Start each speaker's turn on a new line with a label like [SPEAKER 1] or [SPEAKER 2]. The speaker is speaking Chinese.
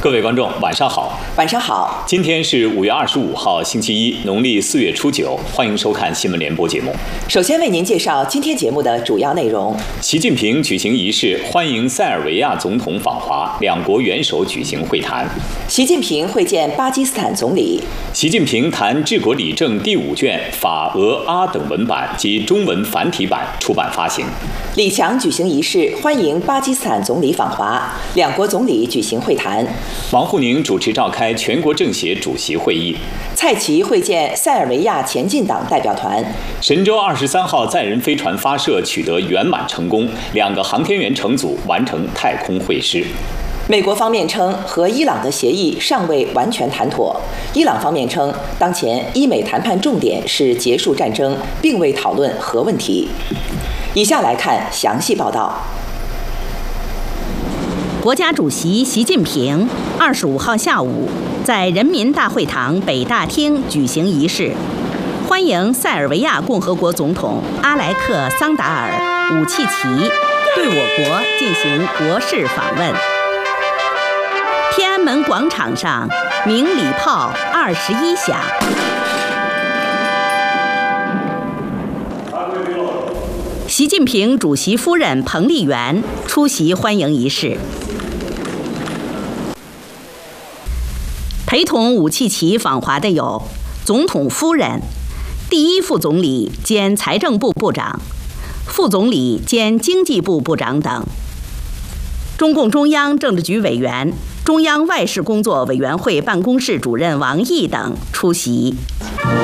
[SPEAKER 1] 各位观众，晚上好。
[SPEAKER 2] 晚上好。
[SPEAKER 1] 今天是5月25号，星期一，农历4月初9。欢迎收看新闻联播节目。
[SPEAKER 2] 首先为您介绍今天节目的主要内容：
[SPEAKER 1] 习近平举行仪式欢迎塞尔维亚总统访华，两国元首举行会谈。
[SPEAKER 2] 习近平会见巴基斯坦总理。
[SPEAKER 1] 习近平谈治国理政第5卷法、俄、阿等文版及中文繁体版出版发行。
[SPEAKER 2] 李强举行仪式欢迎巴基斯坦总理访华，两国总理举行会谈。
[SPEAKER 1] 王沪宁主持召开全国政协主席会议。
[SPEAKER 2] 蔡奇会见塞尔维亚前进党代表团。
[SPEAKER 1] 神舟23号载人飞船发射取得圆满成功，2个航天员乘组完成太空会师。
[SPEAKER 2] 美国方面称和伊朗的协议尚未完全谈妥。伊朗方面称，当前伊美谈判重点是结束战争，并未讨论核问题。以下来看详细报道。
[SPEAKER 3] 国家主席习近平25号下午在人民大会堂北大厅举行仪式，欢迎塞尔维亚共和国总统阿莱克桑达尔·武契奇对我国进行国事访问。天安门广场上鸣礼炮21响。习近平主席夫人彭丽媛出席欢迎仪式。陪同武契奇访华的有总统夫人、第一副总理兼财政部部长、副总理兼经济部部长等。中共中央政治局委员、中央外事工作委员会办公室主任王毅等出席。